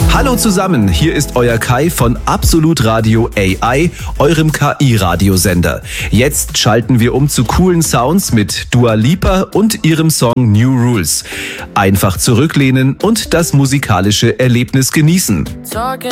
Hallo zusammen, hier ist euer Kai von Absolut Radio AI, eurem KI-Radiosender. Jetzt schalten wir um zu coolen Sounds mit Dua Lipa und ihrem Song New Rules. Einfach zurücklehnen und das musikalische Erlebnis genießen.